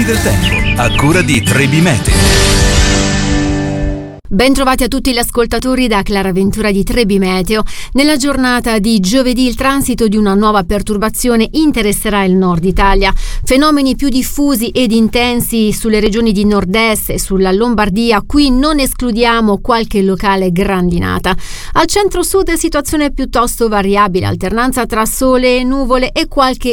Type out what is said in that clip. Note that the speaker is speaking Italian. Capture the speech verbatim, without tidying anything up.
del tempo, a cura di Trebi Meteo. Ben trovati a tutti gli ascoltatori da Clara Ventura di Trebi Meteo. Nella giornata di giovedì il transito di una nuova perturbazione interesserà il nord Italia. Fenomeni più diffusi ed intensi sulle regioni di nord-est e sulla Lombardia, qui non escludiamo qualche locale grandinata. Al centro-sud situazione piuttosto variabile, alternanza tra sole e nuvole e qualche